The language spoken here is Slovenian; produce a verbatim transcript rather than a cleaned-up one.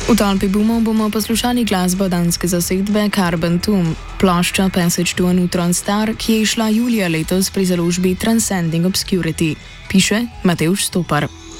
V tolpi boomov bomo poslušali glasbo danske zasedbe Carbon Tomb, plošča Passage to a Neutron Star, ki je išla julija letos pri založbi Transcending Obscurity, piše Matevž Stopar.